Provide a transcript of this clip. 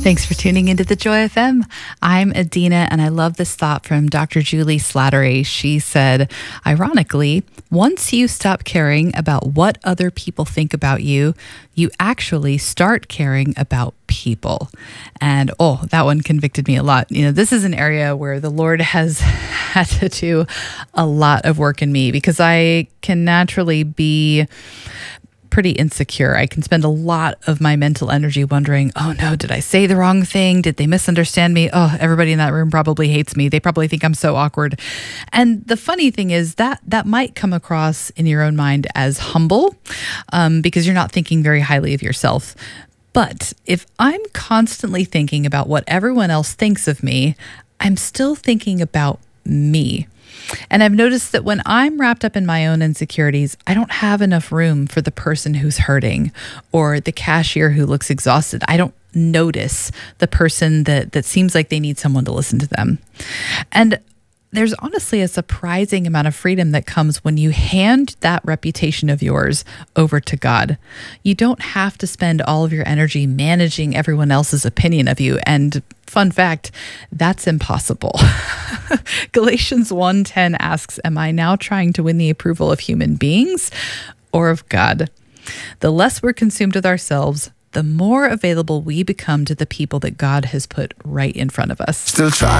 Thanks for tuning into the Joy FM. I'm Adina, and I love this thought from Dr. Julie Slattery. She said, ironically, once you stop caring about what other people think about you, you actually start caring about people. And that one convicted me a lot. This is an area where the Lord has had to do a lot of work in me, because I can naturally be pretty insecure. I can spend a lot of my mental energy wondering, oh no, did I say the wrong thing? Did they misunderstand me? Oh, everybody in that room probably hates me. They probably think I'm so awkward. And the funny thing is that might come across in your own mind as humble, because you're not thinking very highly of yourself. But if I'm constantly thinking about what everyone else thinks of me, I'm still thinking about me. And I've noticed that when I'm wrapped up in my own insecurities, I don't have enough room for the person who's hurting or the cashier who looks exhausted. I don't notice the person that seems like they need someone to listen to them. And there's honestly a surprising amount of freedom that comes when you hand that reputation of yours over to God. You don't have to spend all of your energy managing everyone else's opinion of you. And fun fact, that's impossible. Galatians 1:10 asks, am I now trying to win the approval of human beings or of God? The less we're consumed with ourselves, the more available we become to the people that God has put right in front of us. Still try.